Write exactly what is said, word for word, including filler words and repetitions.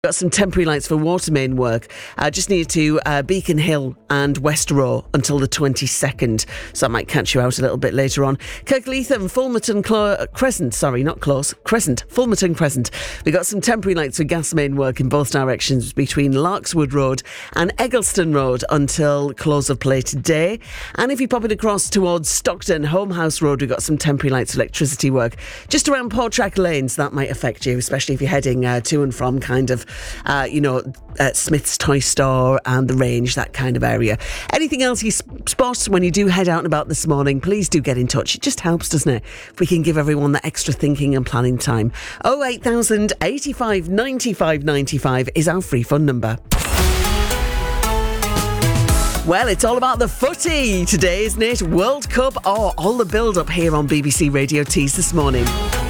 Got some temporary lights for water main work. Uh, just needed to uh, Beacon Hill and West Row until the twenty-second. So that might catch you out a little bit later on. Kirkleatham, Fulmerton Clo- Crescent, sorry, not Close, Crescent, Fulmerton Crescent. We got some temporary lights for gas main work in both directions between Larkswood Road and Eggleston Road until close of play today. And if you're popping across towards Stockton, Homehouse Road, we've got some temporary lights for electricity work just around Portrack Lane, so that might affect you, especially if you're heading uh, to and from kind of Uh, you know, uh, Smith's Toy Store and the Range, that kind of area. Anything else you spot when you do head out and about this morning, please do get in touch. It just helps, doesn't it? If we can give everyone that extra thinking and planning time. oh eight thousand eighty-five ninety-five ninety-five is our free phone number. Well, it's all about the footy today, isn't it? World Cup, oh, all the build-up here on B B C Radio Tees this morning.